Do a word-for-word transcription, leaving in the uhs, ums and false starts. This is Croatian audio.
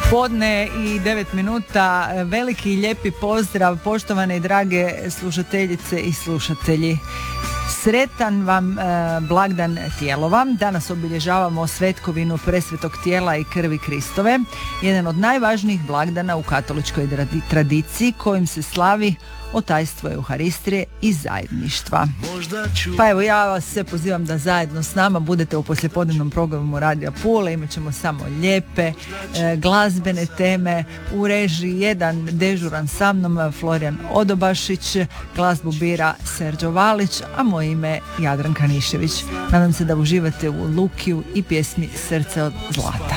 Podne i devet minuta. Veliki i lijepi pozdrav, poštovane i drage slušateljice i slušatelji. Sretan vam e, blagdan Tijelova. Danas obilježavamo svetkovinu presvetog tijela i krvi Kristove, jedan od najvažnijih blagdana u katoličkoj tradiciji kojim se slavi otajstvo Euharistije i zajedništva. Pa evo, ja vas sve pozivam da zajedno s nama budete u poslijepodnevnom programu Radija Pule. Imat ćemo samo lijepe e, glazbene teme u režiji jedan dežuran sa mnom Florijan Odobašić, glazbu bira Serđo Valić, a moje ime je Jadranka Nišević. Nadam se da uživate u Lukiju i pjesmi Srce od zlata.